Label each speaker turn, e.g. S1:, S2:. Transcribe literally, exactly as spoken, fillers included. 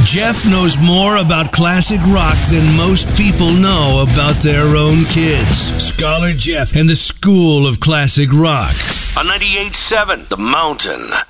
S1: Jeff knows more about classic rock than most people know about their own kids. Scholar Jeff and the School of Classic Rock on ninety-eight point seven The Mountain.